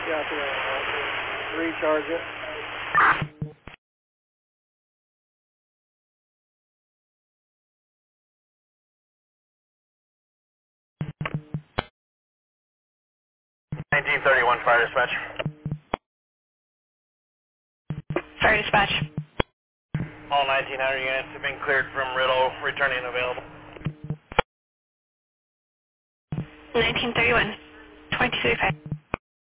Copy that. I'll recharge it. Fire dispatch. Fire dispatch. All 1900 units have been cleared from Riddle, returning available. 1931. 2235.